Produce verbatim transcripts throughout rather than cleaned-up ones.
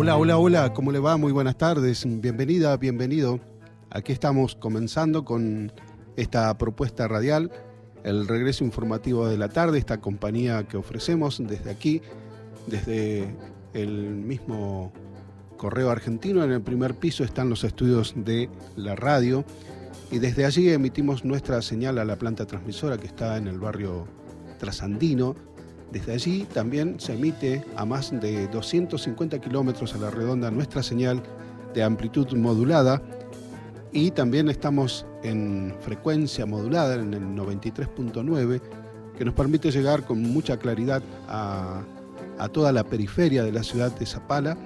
Hola, hola, hola, ¿cómo le va? Muy buenas tardes, bienvenida, bienvenido. Aquí estamos comenzando con esta propuesta radial, el regreso informativo de la tarde, esta compañía que ofrecemos desde aquí, desde el mismo Correo Argentino. En el primer piso están los estudios de la radio y desde allí emitimos nuestra señal a la planta transmisora que está en el barrio Trasandino. Desde allí también se emite a más de doscientos cincuenta kilómetros a la redonda nuestra señal de amplitud modulada, y también estamos en frecuencia modulada en el noventa y tres punto nueve, que nos permite llegar con mucha claridad a, a toda la periferia de la ciudad de Zapala.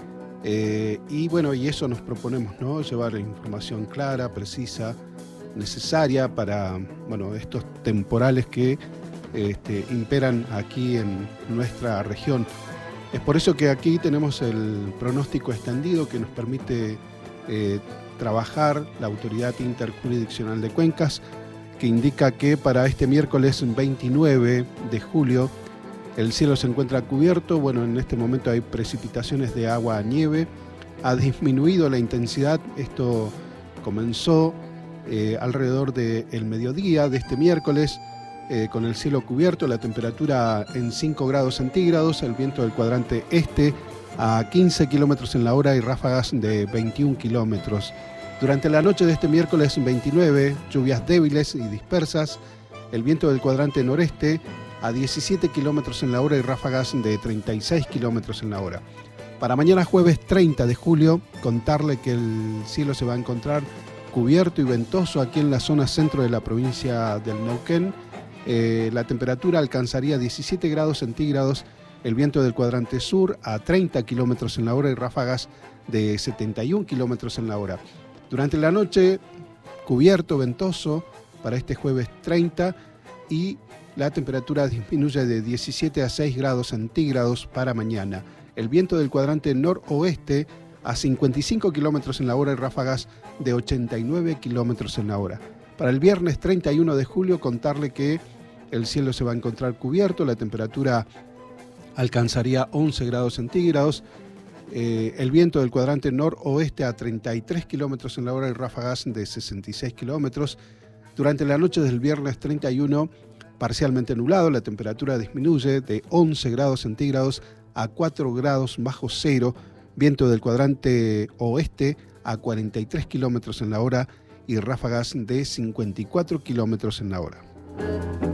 Eh, y bueno, y eso nos proponemos, ¿no? Llevar información clara, precisa, necesaria para, bueno, estos temporales que Este, imperan aquí en nuestra región. Es por eso que aquí tenemos el pronóstico extendido que nos permite eh, trabajar la Autoridad Interjurisdiccional de Cuencas, que indica que para este miércoles veintinueve de julio el cielo se encuentra cubierto. Bueno, en este momento hay precipitaciones de agua a nieve, ha disminuido la intensidad. Esto comenzó eh, alrededor del mediodía de este miércoles. Eh, con el cielo cubierto, la temperatura en cinco grados centígrados, el viento del cuadrante este a quince kilómetros en la hora y ráfagas de veintiún kilómetros. Durante la noche de este miércoles veintinueve, lluvias débiles y dispersas, el viento del cuadrante noreste a diecisiete kilómetros en la hora y ráfagas de treinta y seis kilómetros en la hora. Para mañana jueves treinta de julio, contarle que el cielo se va a encontrar cubierto y ventoso aquí en la zona centro de la provincia del Neuquén. Eh, la temperatura alcanzaría diecisiete grados centígrados, el viento del cuadrante sur a treinta kilómetros en la hora y ráfagas de setenta y un kilómetros en la hora. Durante la noche, cubierto, ventoso para este jueves treinta, y la temperatura disminuye de diecisiete a seis grados centígrados para mañana. El viento del cuadrante noroeste a cincuenta y cinco kilómetros en la hora y ráfagas de ochenta y nueve kilómetros en la hora. Para el viernes treinta y uno de julio, contarle que el cielo se va a encontrar cubierto, la temperatura alcanzaría once grados centígrados, eh, el viento del cuadrante noroeste a treinta y tres kilómetros en la hora y ráfagas de sesenta y seis kilómetros. Durante la noche del viernes treinta y uno, parcialmente nublado, la temperatura disminuye de once grados centígrados a cuatro grados bajo cero, viento del cuadrante oeste a cuarenta y tres kilómetros en la hora y ráfagas de cincuenta y cuatro kilómetros en la hora.